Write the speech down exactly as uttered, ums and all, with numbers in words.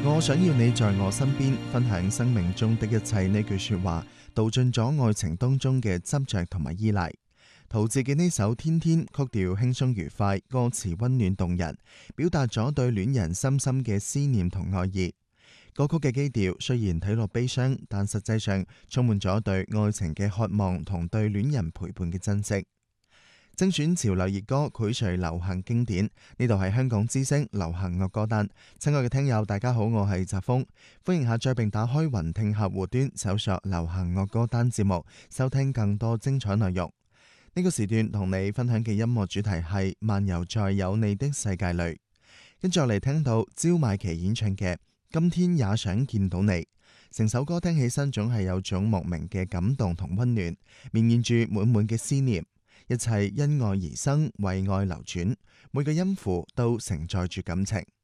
我想要你在我身邊，分享生命中的一切。呢句說話道盡咗愛情當中嘅執着同埋依賴。陶喆嘅呢首《天天》曲調輕鬆愉快，歌詞溫暖動人，表達咗對戀人深深嘅思念同愛意。歌曲嘅基調雖然睇落悲傷，但實際上充滿咗對愛情嘅渴望同對戀人陪伴嘅珍惜。精選潮流熱歌，膾隨流行經典。呢度係香港之聲流行樂歌單。親愛嘅聽友，大家好，我係澤峰，歡迎下載並打開雲聽客戶端，搜索流行樂歌單節目，收聽更多精彩內容。呢個時段同你分享嘅音樂主題係漫遊在有你的世界裏。跟住落嚟聽到焦邁琪演唱嘅《今天也想見到你》，成首歌聽起身總係有種莫名嘅感動同溫暖，綿延住滿滿嘅思念。一切因愛而生，為愛流轉，每個音符都承載住感情。